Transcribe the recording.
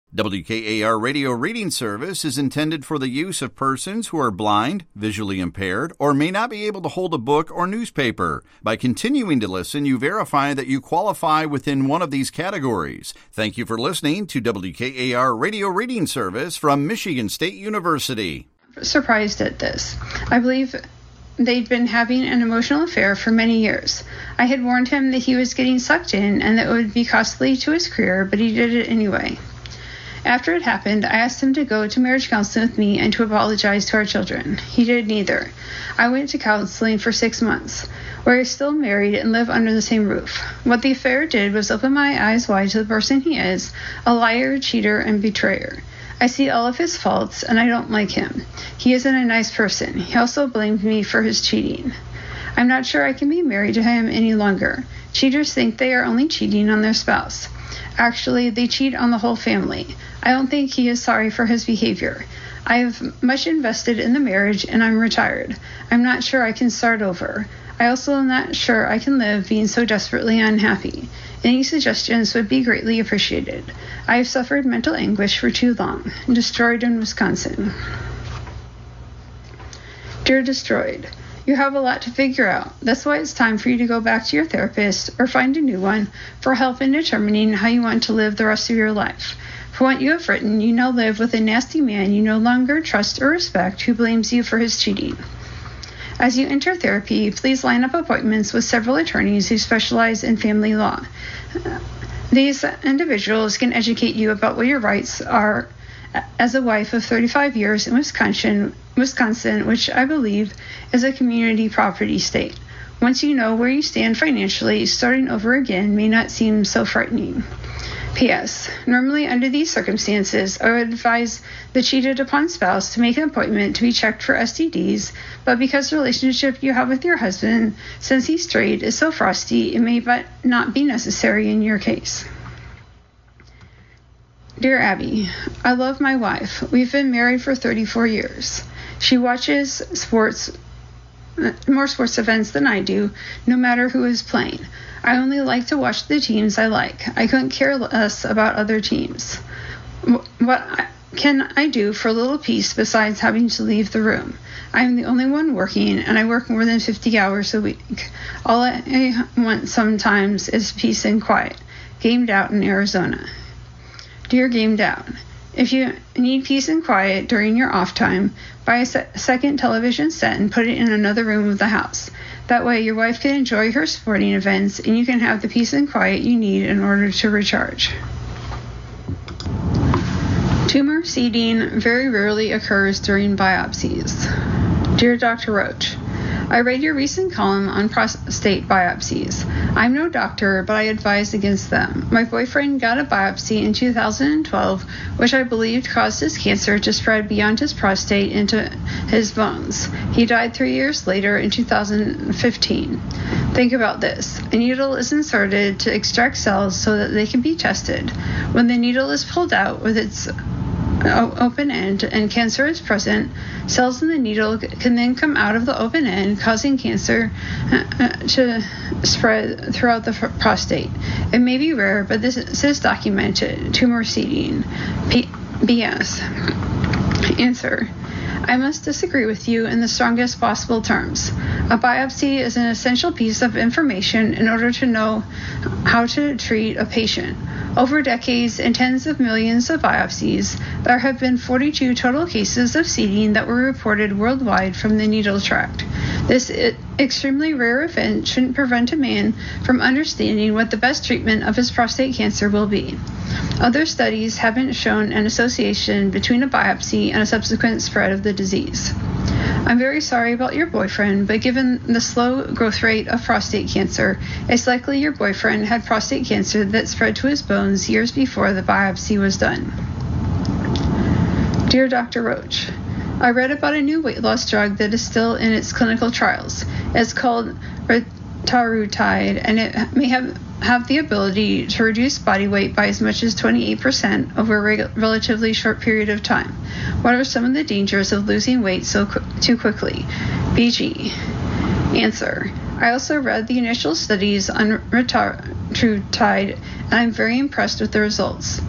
WKAR Radio Reading Service is intended for the use of persons who are blind, visually impaired, or may not be able to hold a book or newspaper. By continuing to listen, you verify that you qualify within one of these categories. Thank you for listening to WKAR Radio Reading Service from Michigan State University. Surprised at this. I believe they'd been having an emotional affair for many years. I had warned him that he was getting sucked in and that it would be costly to his career, but he did it anyway. After it happened, I asked him to go to marriage counseling with me and to apologize to our children. He did neither. I went to counseling for 6 months. We're still married and live under the same roof. What the affair did was open my eyes wide to the person he is, a liar, cheater, and betrayer. I see all of his faults, and I don't like him. He isn't a nice person. He also blamed me for his cheating. I'm not sure I can be married to him any longer. Cheaters think they are only cheating on their spouse. Actually, they cheat on the whole family. I don't think he is sorry for his behavior. I have much invested in the marriage, and I'm retired. I'm not sure I can start over. I also am not sure I can live being so desperately unhappy. Any suggestions would be greatly appreciated. I have suffered mental anguish for too long. Destroyed in Wisconsin. Dear Destroyed, you have a lot to figure out. That's why it's time for you to go back to your therapist or find a new one for help in determining how you want to live the rest of your life. For what you have written, you now live with a nasty man you no longer trust or respect who blames you for his cheating. As you enter therapy, please line up appointments with several attorneys who specialize in family law. These individuals can educate you about what your rights are as a wife of 35 years in Wisconsin, which I believe is a community property state. Once you know where you stand financially, starting over again may not seem so frightening. P.S. Normally, under these circumstances, I would advise the cheated upon spouse to make an appointment to be checked for STDs, but because the relationship you have with your husband, since he's straight, is so frosty, it may not be necessary in your case. Dear Abby, I love my wife. We've been married for 34 years. She watches more sports events than I do, no matter who is playing. I only like to watch the teams I like. I couldn't care less about other teams. What can I do for a little peace besides having to leave the room? I am the only one working, and I work more than 50 hours a week. All I want sometimes is peace and quiet. Gamed Out in Arizona. Dear Gamed Out, if you need peace and quiet during your off time, buy a second television set and put it in another room of the house. That way your wife can enjoy her sporting events and you can have the peace and quiet you need in order to recharge. Tumor seeding very rarely occurs during biopsies. Dear Dr. Roach, I read your recent column on prostate biopsies. I'm no doctor, but I advise against them. My boyfriend got a biopsy in 2012, which I believed caused his cancer to spread beyond his prostate into his bones. He died 3 years later in 2015. Think about this. A needle is inserted to extract cells so that they can be tested. When the needle is pulled out with its open end and cancer is present, cells in the needle can then come out of the open end, causing cancer to spread throughout the prostate. It may be rare, but this is documented. Tumor seeding. BS. Answer. I must disagree with you in the strongest possible terms. A biopsy is an essential piece of information in order to know how to treat a patient. Over decades and tens of millions of biopsies, there have been 42 total cases of seeding that were reported worldwide from the needle tract. This extremely rare event shouldn't prevent a man from understanding what the best treatment of his prostate cancer will be. Other studies haven't shown an association between a biopsy and a subsequent spread of the disease. I'm very sorry about your boyfriend, but given the slow growth rate of prostate cancer, it's likely your boyfriend had prostate cancer that spread to his bones years before the biopsy was done. Dear Dr. Roach, I read about a new weight loss drug that is still in its clinical trials. It's called retatrutide, and it may have the ability to reduce body weight by as much as 28% over a relatively short period of time. What are some of the dangers of losing weight too quickly? BG. Answer. I also read the initial studies on retatrutide, and I'm very impressed with the results.